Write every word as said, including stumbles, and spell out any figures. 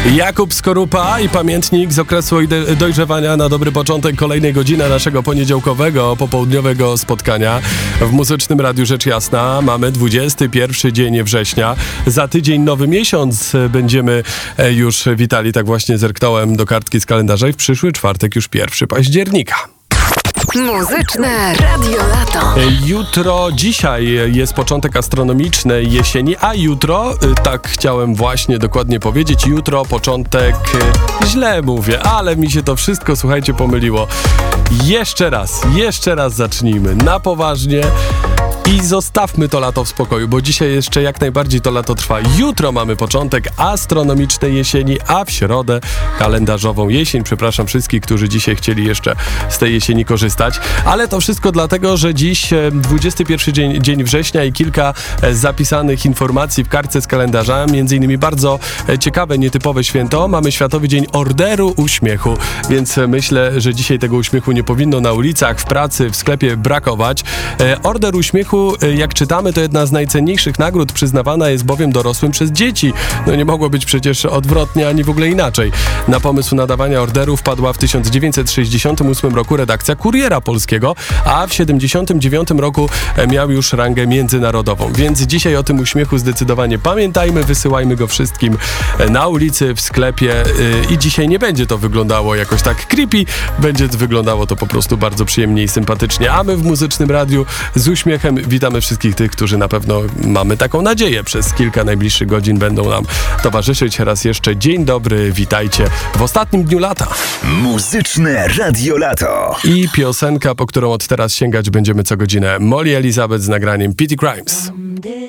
Jakub Skorupa i pamiętnik z okresu dojrzewania na dobry początek kolejnej godziny naszego poniedziałkowego, popołudniowego spotkania w Muzycznym Radiu Rzecz Jasna. Mamy dwudziesty pierwszy dzień września. Za tydzień nowy miesiąc. Będziemy już witali, tak właśnie zerknąłem do kartki z kalendarza i w przyszły czwartek już pierwszy października. Muzyczne Radio Lato. Jutro, dzisiaj jest początek astronomicznej jesieni, a jutro, tak chciałem właśnie dokładnie powiedzieć, jutro początek, źle mówię, ale mi się to wszystko, słuchajcie, pomyliło. Jeszcze raz, jeszcze raz zacznijmy na poważnie. I zostawmy to lato w spokoju, bo dzisiaj jeszcze jak najbardziej to lato trwa. Jutro mamy początek astronomicznej jesieni, a w środę kalendarzową jesień. Przepraszam wszystkich, którzy dzisiaj chcieli jeszcze z tej jesieni korzystać. Ale to wszystko dlatego, że dziś dwudziesty pierwszy dzień, dzień września i kilka zapisanych informacji w kartce z kalendarza. Między innymi bardzo ciekawe, nietypowe święto. Mamy Światowy Dzień Orderu Uśmiechu, więc myślę, że dzisiaj tego uśmiechu nie powinno na ulicach, w pracy, w sklepie brakować. Order Uśmiechu, jak czytamy, to jedna z najcenniejszych nagród, przyznawana jest bowiem dorosłym przez dzieci. No nie mogło być przecież odwrotnie, ani w ogóle inaczej. Na pomysł nadawania orderu wpadła w tysiąc dziewięćset sześćdziesiątym ósmym roku redakcja Kuriera Polskiego, a w siedemdziesiątym dziewiątym roku miał już rangę międzynarodową. Więc dzisiaj o tym uśmiechu zdecydowanie pamiętajmy, wysyłajmy go wszystkim na ulicy, w sklepie i dzisiaj nie będzie to wyglądało jakoś tak creepy, będzie wyglądało to po prostu bardzo przyjemnie i sympatycznie. A my w Muzycznym Radiu z uśmiechem witamy wszystkich tych, którzy na pewno, mamy taką nadzieję, przez kilka najbliższych godzin będą nam towarzyszyć. Raz jeszcze dzień dobry, witajcie w ostatnim dniu lata. Muzyczne Radio Lato. I piosenka, po którą od teraz sięgać będziemy co godzinę. Molly Elizabeth z nagraniem Petty Crimes.